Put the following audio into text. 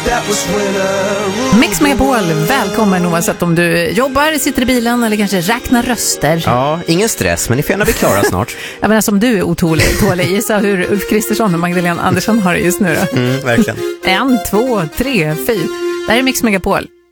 Mix Megapol, välkommen oavsett om du jobbar, sitter i bilen eller kanske räknar röster. Ja, ingen stress, men ni får gärna bli klara snart. Jag menar som du är otålig. Gissa hur Ulf Kristersson och Magdalena Andersson har det just nu då. Verkligen. 1, 2, 3, 4. Det här är Mix Megapol.